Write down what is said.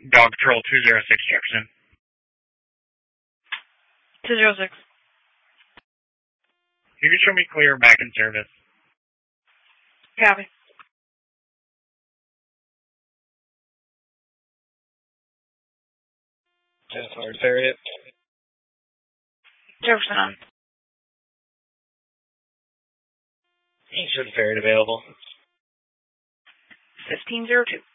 Dog Patrol 206 Jefferson. 206. You can show me clear back in service. Copy. Jennifer, Harriet. Jefferson on. You should ferret available. 1502.